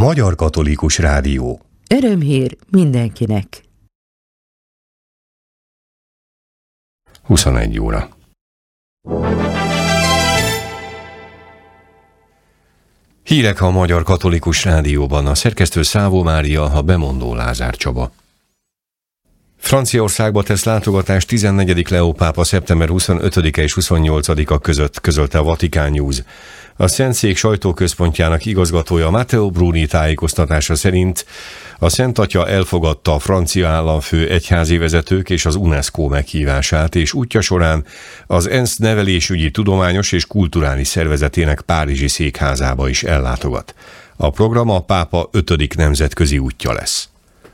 Magyar Katolikus Rádió. Örömhír mindenkinek. 21 óra. Hírek a Magyar Katolikus Rádióban, a szerkesztő Szávó Mária, a bemondó Lázár Csaba. Franciaországba tesz látogatást 14. Leó pápa szeptember 25-e és 28-a között, közölte a Vatikán News. A Szentszék sajtóközpontjának igazgatója Matteo Bruni tájékoztatása szerint a Szent Atya elfogadta a francia államfő egyházi vezetők és az UNESCO meghívását, és útja során az ENSZ nevelésügyi, tudományos és kulturális szervezetének párizsi székházába is ellátogat. A program a pápa 5. nemzetközi útja lesz.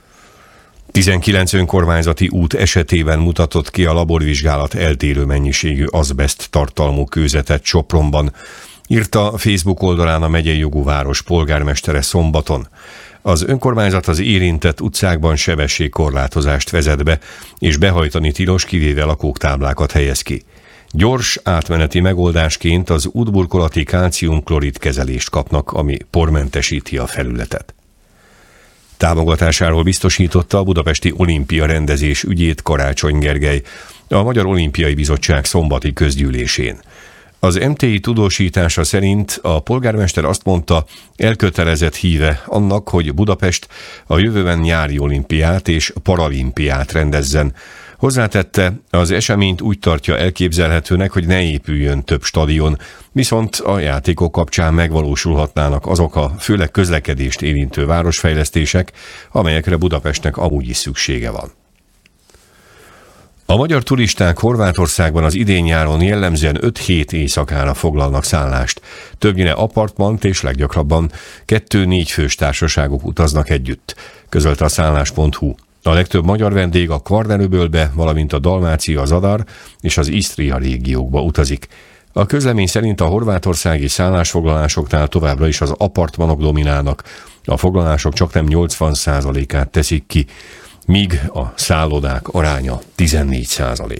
19 önkormányzati út esetében mutatott ki a laborvizsgálat eltérő mennyiségű azbeszt tartalmú kőzetet Sopronban, írta Facebook oldalán a megyei jogú város polgármestere szombaton. Az önkormányzat az érintett utcákban sebességkorlátozást vezet be, és behajtani tilos, kivéve lakóktáblákat helyez ki. Gyors átmeneti megoldásként az útburkolati kálciumklorid kezelést kapnak, ami pormentesíti a felületet. Támogatásáról biztosította a budapesti olimpia rendezés ügyét Karácsony Gergely, a Magyar Olimpiai Bizottság szombati közgyűlésén. Az MTI tudósítása szerint a polgármester azt mondta, elkötelezett híve annak, hogy Budapest a jövőben nyári olimpiát és paralimpiát rendezzen. Hozzátette, az eseményt úgy tartja elképzelhetőnek, hogy ne épüljön több stadion, viszont a játékok kapcsán megvalósulhatnának azok a főleg közlekedést érintő városfejlesztések, amelyekre Budapestnek amúgy is szüksége van. A magyar turisták Horvátországban az idén-nyáron jellemzően 5-7 éjszakára foglalnak szállást. Többnyire apartmant és leggyakrabban 2-4 fős társaságok utaznak együtt, közölte a szállás.hu. A legtöbb magyar vendég a Kvarneröbölbe, valamint a Dalmácia, Zadar és az Isztria régiókba utazik. A közlemény szerint a horvátországi szállásfoglalásoknál továbbra is az apartmanok dominálnak, a foglalások csaknem 80%-át teszik ki, míg a szállodák aránya 14%.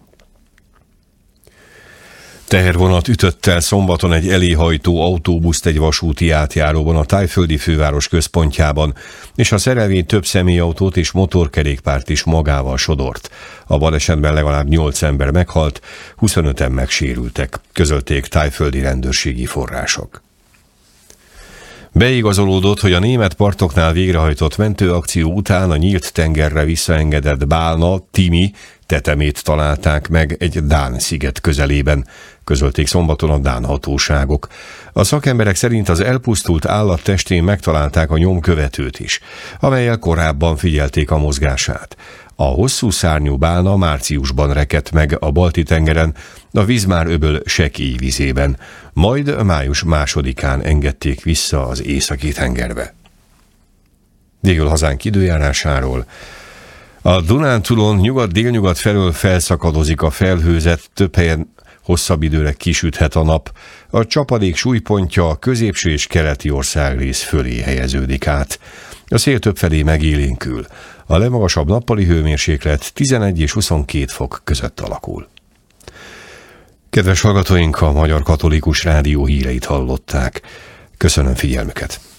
Tehervonat ütött el szombaton egy eléhajtó autóbuszt egy vasúti átjáróban a thaiföldi főváros központjában, és a szerelvény több személyautót és motorkerékpárt is magával sodort. A balesetben legalább 8 ember meghalt, 25-en megsérültek, közölték thaiföldi rendőrségi források. Beigazolódott, hogy a német partoknál végrehajtott mentőakció után a nyílt tengerre visszaengedett bálna, Timi tetemét találták meg egy dán sziget közelében, közölték szombaton a dán hatóságok. A szakemberek szerint az elpusztult állat testén megtalálták a nyomkövetőt is, amellyel korábban figyelték a mozgását. A hosszú szárnyú bálna márciusban rekedt meg a Balti-tengeren, a Vizmár-öböl sekély vizében, majd május 2-án engedték vissza az Északi-tengerbe. Végül hazánk időjárásáról. A Dunántúlon nyugat-délnyugat felől felszakadozik a felhőzet, több helyen hosszabb időre kisüthet a nap. A csapadék súlypontja a középső és keleti országrész fölé helyeződik át. A szél többfelé megélénkül. A legmagasabb nappali hőmérséklet 11 és 22 fok között alakul. Kedves hallgatóink, a Magyar Katolikus Rádió híreit hallották. Köszönöm figyelmüket!